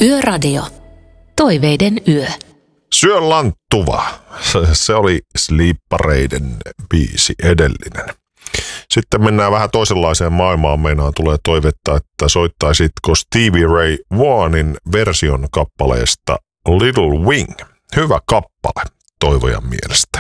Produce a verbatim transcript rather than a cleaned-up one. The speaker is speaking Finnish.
Yöradio. Toiveiden yö. Syö lanttuva. Se oli Sleepareiden biisi edellinen. Sitten mennään vähän toisenlaiseen maailmaan. Meinaan tulee toivetta, että soittaisitko Stevie Ray Vaughanin version kappaleesta Little Wing. Hyvä kappale Toivojan mielestä.